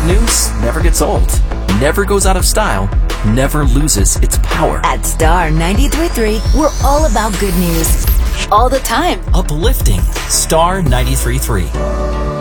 good news never gets old, never goes out of style, never loses its power. At Star 93.3, we're all about good news. All the time. Uplifting Star 93.3.